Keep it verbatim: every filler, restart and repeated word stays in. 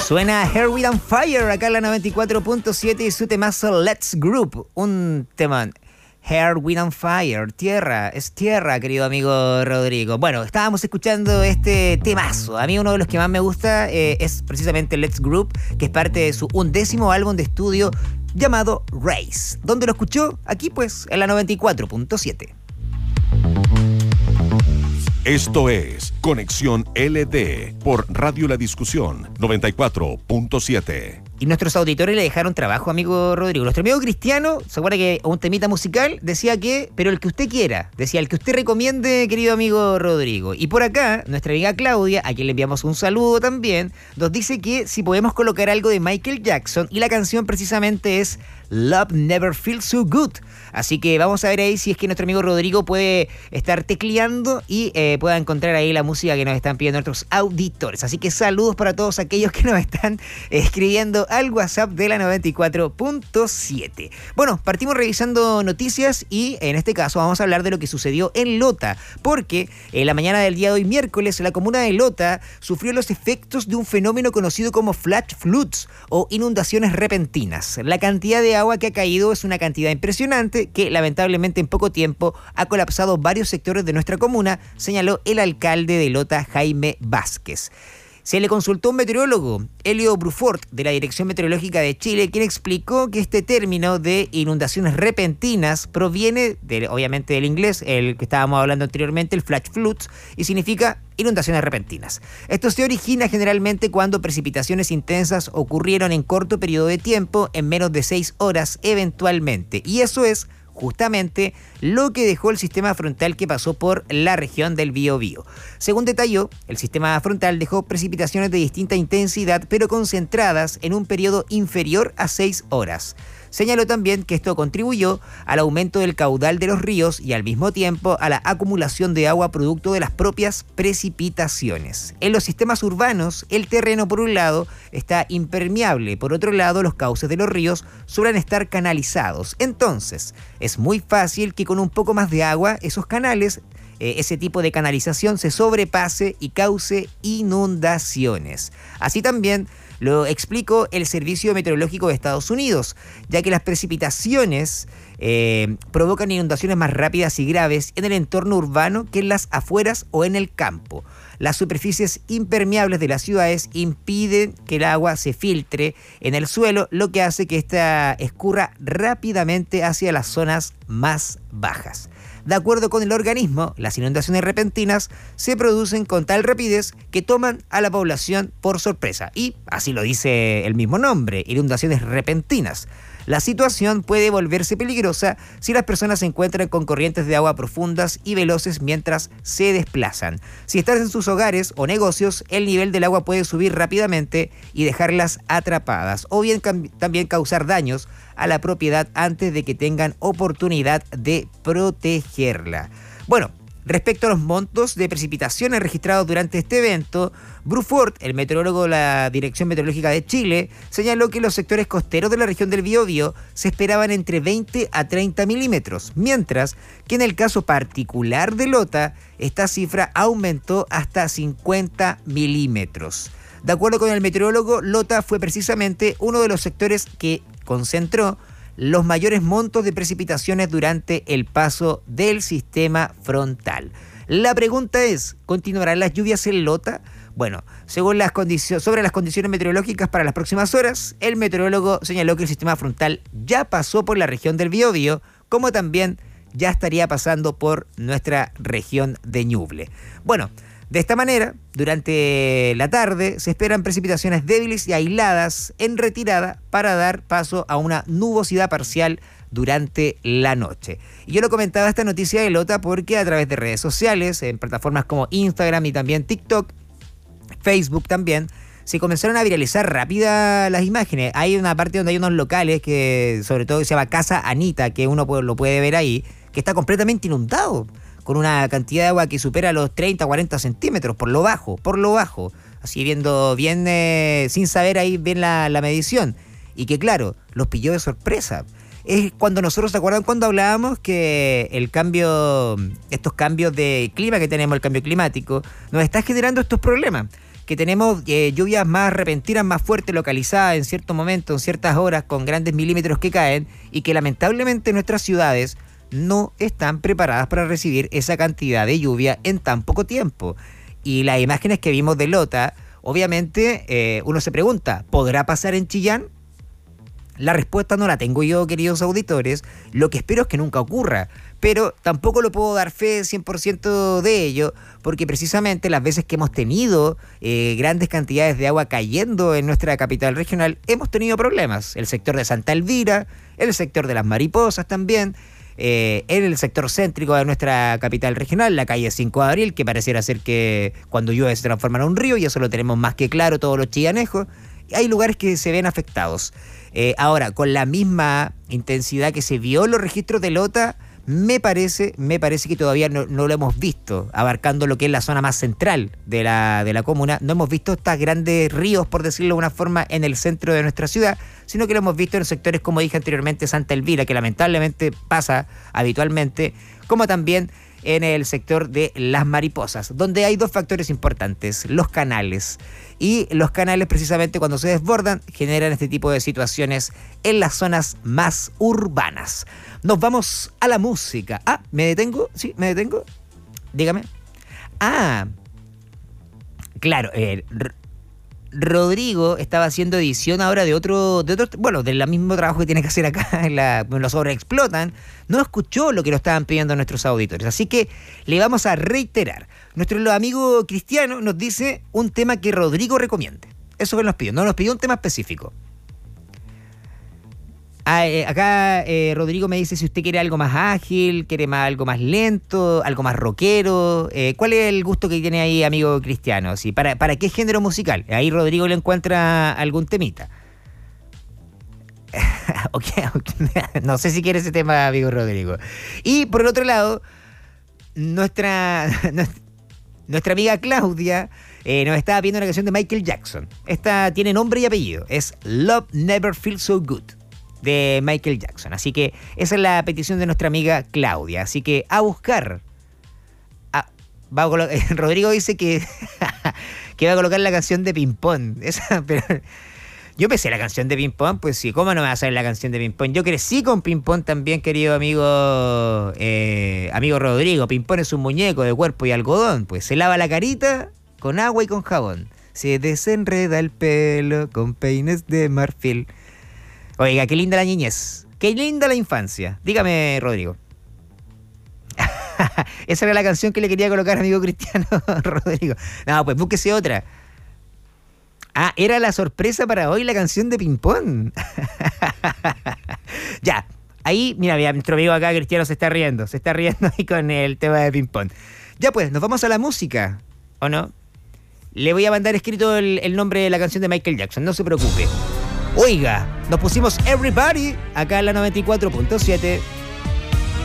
Suena Hair With On Fire acá en la noventa y cuatro punto siete y su temazo Let's Group, un tema. Hair With On Fire, tierra, es tierra, querido amigo Rodrigo. Bueno, estábamos escuchando este temazo. A mí uno de los que más me gusta eh, es precisamente Let's Group, que es parte de su undécimo álbum de estudio llamado Race. ¿Dónde lo escuchó? Aquí pues, en la noventa y cuatro punto siete. Esto es Conexión L D por Radio La Discusión noventa y cuatro punto siete. Y nuestros auditores le dejaron trabajo, amigo Rodrigo. Nuestro amigo Cristiano, ¿se acuerda que un temita musical? Decía que, pero el que usted quiera. Decía, el que usted recomiende, querido amigo Rodrigo. Y por acá, nuestra amiga Claudia, a quien le enviamos un saludo también, nos dice que si podemos colocar algo de Michael Jackson, y la canción precisamente es Love Never Feels So Good. Así que vamos a ver ahí si es que nuestro amigo Rodrigo puede estar tecleando y eh, pueda encontrar ahí la música que nos están pidiendo nuestros auditores. Así que saludos para todos aquellos que nos están escribiendo al WhatsApp de la noventa y cuatro punto siete. Bueno, partimos revisando noticias y en este caso vamos a hablar de lo que sucedió en Lota, porque en la mañana del día de hoy, miércoles, la comuna de Lota sufrió los efectos de un fenómeno conocido como flash floods o inundaciones repentinas. La cantidad de agua que ha caído es una cantidad impresionante que lamentablemente en poco tiempo ha colapsado varios sectores de nuestra comuna, señaló el alcalde de Lota, Jaime Vázquez. Se le consultó a un meteorólogo, Elio Brufort, de la Dirección Meteorológica de Chile, quien explicó que este término de inundaciones repentinas proviene, de, obviamente, del inglés, el que estábamos hablando anteriormente, el flash floods, y significa inundaciones repentinas. Esto se origina generalmente cuando precipitaciones intensas ocurrieron en corto periodo de tiempo, en menos de seis horas eventualmente, y eso es justamente lo que dejó el sistema frontal que pasó por la región del Biobío. Según detalló, el sistema frontal dejó precipitaciones de distinta intensidad, pero concentradas en un periodo inferior a seis horas. Señaló también que esto contribuyó al aumento del caudal de los ríos y al mismo tiempo a la acumulación de agua producto de las propias precipitaciones. En los sistemas urbanos, el terreno por un lado está impermeable, por otro lado los cauces de los ríos suelen estar canalizados. Entonces, es muy fácil que con un poco más de agua esos canales, eh, ese tipo de canalización se sobrepase y cause inundaciones. Así también lo explicó el Servicio Meteorológico de Estados Unidos, ya que las precipitaciones eh, provocan inundaciones más rápidas y graves en el entorno urbano que en las afueras o en el campo. Las superficies impermeables de las ciudades impiden que el agua se filtre en el suelo, lo que hace que ésta escurra rápidamente hacia las zonas más bajas. De acuerdo con el organismo, las inundaciones repentinas se producen con tal rapidez que toman a la población por sorpresa. Y así lo dice el mismo nombre, inundaciones repentinas. La situación puede volverse peligrosa si las personas se encuentran con corrientes de agua profundas y veloces mientras se desplazan. Si están en sus hogares o negocios, el nivel del agua puede subir rápidamente y dejarlas atrapadas, o bien cam- también causar daños a la propiedad antes de que tengan oportunidad de protegerla. Bueno, respecto a los montos de precipitaciones registrados durante este evento, Brufort, el meteorólogo de la Dirección Meteorológica de Chile, señaló que los sectores costeros de la región del Biobío se esperaban entre veinte a treinta milímetros, mientras que en el caso particular de Lota, esta cifra aumentó hasta cincuenta milímetros. De acuerdo con el meteorólogo, Lota fue precisamente uno de los sectores que concentró los mayores montos de precipitaciones durante el paso del sistema frontal. La pregunta es, ¿continuarán las lluvias en Lota? Bueno, según las condiciones, sobre las condiciones meteorológicas para las próximas horas, el meteorólogo señaló que el sistema frontal ya pasó por la región del Biobío, como también ya estaría pasando por nuestra región de Ñuble. Bueno, de esta manera, durante la tarde se esperan precipitaciones débiles y aisladas en retirada para dar paso a una nubosidad parcial durante la noche. Y yo lo comentaba esta noticia de Lota porque a través de redes sociales, en plataformas como Instagram y también TikTok, Facebook también, se comenzaron a viralizar rápida las imágenes. Hay una parte donde hay unos locales que, sobre todo, se llama Casa Anita, que uno lo puede ver ahí, que está completamente inundado, con una cantidad de agua que supera los treinta a cuarenta centímetros, por lo bajo, por lo bajo. Así viendo bien, eh, sin saber ahí bien la, la medición. Y que claro, los pilló de sorpresa. Es cuando nosotros, ¿se acuerdan cuando hablábamos que el cambio, estos cambios de clima que tenemos, el cambio climático, nos está generando estos problemas? que tenemos eh, lluvias más repentinas, más fuertes, localizadas en cierto momento, en ciertas horas, con grandes milímetros que caen, y que lamentablemente nuestras ciudades no están preparadas para recibir esa cantidad de lluvia en tan poco tiempo. Y las imágenes que vimos de Lota, obviamente eh, uno se pregunta, ¿podrá pasar en Chillán? La respuesta no la tengo yo, queridos auditores. Lo que espero es que nunca ocurra, pero tampoco lo puedo dar fe cien por ciento de ello, porque precisamente las veces que hemos tenido eh, grandes cantidades de agua cayendo en nuestra capital regional, hemos tenido problemas. El sector de Santa Elvira, el sector de las Mariposas también, eh, en el sector céntrico de nuestra capital regional, la calle cinco de abril, que pareciera ser que cuando llueve se transforma en un río, y eso lo tenemos más que claro todos los chillanejos. Hay lugares que se ven afectados. Eh, ahora, con la misma intensidad que se vio en los registros de Lota, me parece, me parece que todavía no, no lo hemos visto, abarcando lo que es la zona más central de la, de la comuna. No hemos visto estos grandes ríos, por decirlo de una forma, en el centro de nuestra ciudad, sino que lo hemos visto en sectores, como dije anteriormente, Santa Elvira, que lamentablemente pasa habitualmente, como también en el sector de las Mariposas, donde hay dos factores importantes: los canales. Y los canales, precisamente cuando se desbordan, generan este tipo de situaciones en las zonas más urbanas. Nos vamos a la música. Ah, ¿me detengo? Sí, ¿me detengo? Dígame. Ah, claro, eh, R- Rodrigo estaba haciendo edición ahora de otro, de otro, bueno, del mismo trabajo que tiene que hacer acá, en la, en los sobreexplotan. No escuchó lo que nos estaban pidiendo nuestros auditores, así que le vamos a reiterar. Nuestro amigo Cristiano nos dice un tema que Rodrigo recomiende. Eso que nos pidió, no nos pidió un tema específico. Ah, eh, acá eh, Rodrigo me dice si usted quiere algo más ágil, quiere más, algo más lento, algo más rockero. Eh, ¿Cuál es el gusto que tiene ahí, amigo Cristiano? ¿Sí? ¿Para, ¿Para qué género musical? Ahí Rodrigo le encuentra algún temita. Okay, okay. No sé si quiere ese tema, amigo Rodrigo. Y por el otro lado, nuestra, nuestra amiga Claudia eh, nos estaba pidiendo una canción de Michael Jackson. Esta tiene nombre y apellido. Es Love Never Feels So Good, de Michael Jackson. Así que esa es la petición de nuestra amiga Claudia. Así que a buscar. A, va a colo- Rodrigo dice que, que va a colocar la canción de Ping Pong. Esa, pero yo pensé la canción de Ping Pong, pues sí, ¿cómo no me va a saber la canción de Ping Pong? Yo crecí con Ping Pong también, querido amigo eh, amigo Rodrigo. Ping Pong es un muñeco de cuerpo y algodón, pues se lava la carita con agua y con jabón. Se desenreda el pelo con peines de marfil. Oiga, qué linda la niñez, qué linda la infancia. Dígame, Rodrigo. Esa era la canción que le quería colocar, amigo Cristiano Rodrigo. No, pues búsquese otra. Ah, era la sorpresa para hoy la canción de Ping Pong. Ya, ahí, mira, mira, nuestro amigo acá, Cristiano, se está riendo. Se está riendo ahí con el tema de Ping Pong. Ya pues, nos vamos a la música, ¿o no? Le voy a mandar escrito el, el nombre de la canción de Michael Jackson, no se preocupe. Oiga, nos pusimos Everybody acá en la noventa y cuatro punto siete.